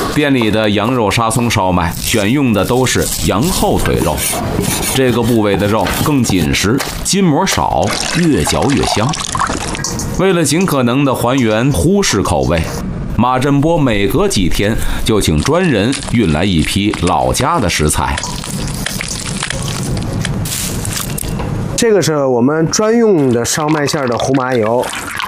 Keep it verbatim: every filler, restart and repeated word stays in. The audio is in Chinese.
店里的羊肉沙葱烧麦选用的都是羊后腿肉，这个部位的肉更紧实，筋膜少，越嚼越香。为了尽可能的还原呼式口味，马振波每隔几天就请专人运来一批老家的食材。 这个是我们专用的烧麦馅的胡麻油，